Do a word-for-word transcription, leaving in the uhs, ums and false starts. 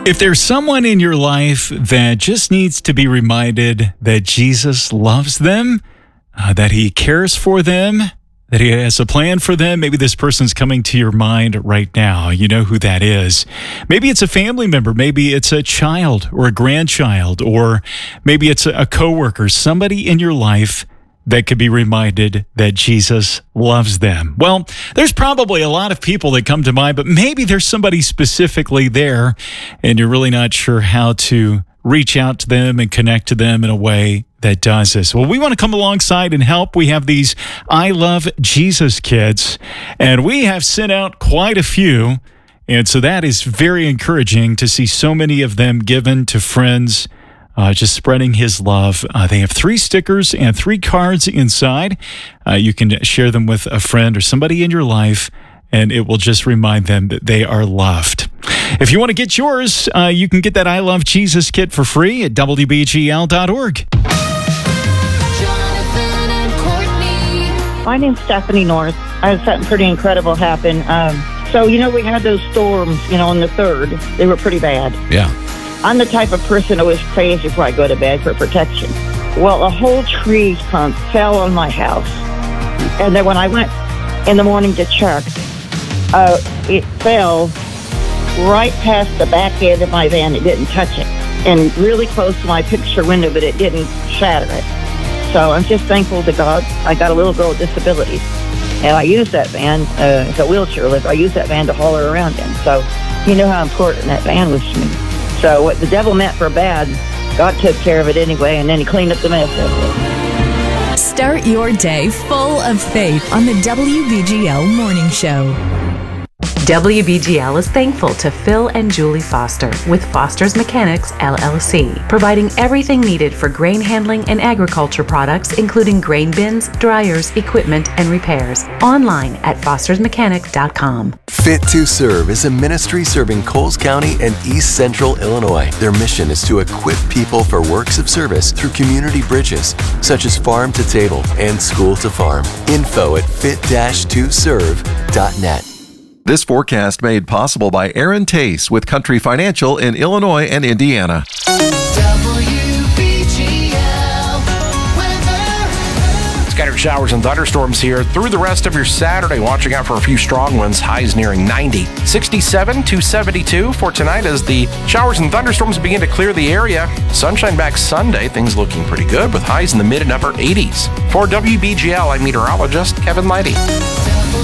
If there's someone in your life that just needs to be reminded that Jesus loves them, uh, that he cares for them, that he has a plan for them, maybe this person's coming to your mind right now. You know who that is. Maybe it's a family member. Maybe it's a child or a grandchild, or maybe it's a coworker, somebody in your life that could be reminded that Jesus loves them. Well, there's probably a lot of people that come to mind, but maybe there's somebody specifically there, and you're really not sure how to reach out to them and connect to them in a way that does this. Well, we want to come alongside and help. We have these I Love Jesus kits, and we have sent out quite a few, and so that is very encouraging to see so many of them given to friends, Uh, just spreading his love. Uh, they have three stickers and three cards inside. Uh, you can share them with a friend or somebody in your life, and it will just remind them that they are loved. If you want to get yours, uh, you can get that I Love Jesus kit for free at W B G L dot org. My name's Stephanie North. I had something pretty incredible happen. Um, so, you know, we had those storms, you know, on the third. They were pretty bad. Yeah. I'm the type of person who always prays before I go to bed for protection. Well, a whole tree trunk fell on my house. And then when I went in the morning to check, uh, it fell right past the back end of my van. It didn't touch it. And really close to my picture window, but it didn't shatter it. So I'm just thankful to God. I got a little girl with disabilities. And I use that van, uh, it's a wheelchair lift. I use that van to haul her around in. So you know how important that van was to me. So what the devil meant for bad, God took care of it anyway, and then he cleaned up the mess. Start your day full of faith on the W B G L Morning Show. W B G L is thankful to Phil and Julie Foster with Foster's Mechanics, L L C, providing everything needed for grain handling and agriculture products, including grain bins, dryers, equipment, and repairs. Online at fosters mechanic dot com. Fit to Serve is a ministry serving Coles County and East Central Illinois. Their mission is to equip people for works of service through community bridges, such as Farm to Table and School to Farm. Info at fit dash to serve dot net. This forecast made possible by Aaron Tace with Country Financial in Illinois and Indiana. Scattered showers and thunderstorms here through the rest of your Saturday. Watching out for a few strong winds, highs nearing ninety. sixty-seven to seventy-two for tonight as the showers and thunderstorms begin to clear the area. Sunshine back Sunday, things looking pretty good with highs in the mid and upper eighties. For W B G L, I'm meteorologist Kevin Leidy.